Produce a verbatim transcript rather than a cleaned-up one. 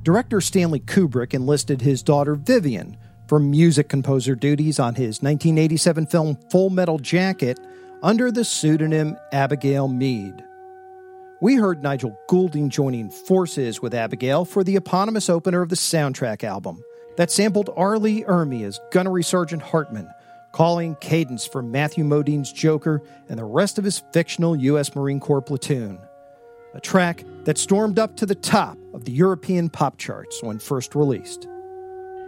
Director Stanley Kubrick enlisted his daughter Vivian for music composer duties on his nineteen eighty-seven film Full Metal Jacket under the pseudonym Abigail Mead. We heard Nigel Goulding joining forces with Abigail for the eponymous opener of the soundtrack album that sampled R. Lee Ermey as Gunnery Sergeant Hartman, calling cadence for Matthew Modine's Joker and the rest of his fictional U S Marine Corps platoon. A track that stormed up to the top of the European pop charts when first released.